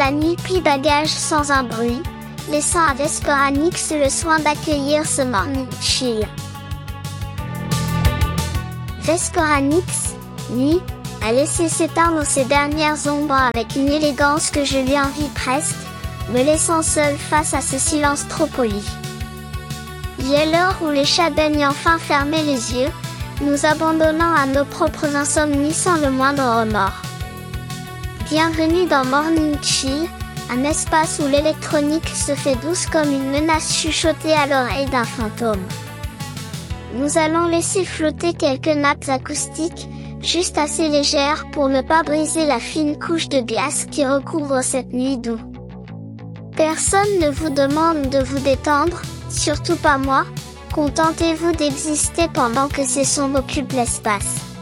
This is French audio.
la nuit prit bagage sans un bruit, laissant à Vesperanix le soin d'accueillir ce morning chill. Vesperanix, lui, a laissé s'éteindre ses dernières ombres avec une élégance que je lui envie presque, me laissant seul face à ce silence trop poli. Il est l'heure où les chats daignent enfin fermer les yeux, nous abandonnant à nos propres insomnies sans le moindre remords. Bienvenue dans Morning Chill, un espace où l'électronique se fait douce comme une menace chuchotée à l'oreille d'un fantôme. Nous allons laisser flotter quelques nappes acoustiques, juste assez légères pour ne pas briser la fine couche de glace qui recouvre cette nuit douce. Personne ne vous demande de vous détendre, surtout pas moi, contentez-vous d'exister pendant que ces sons occupent l'espace.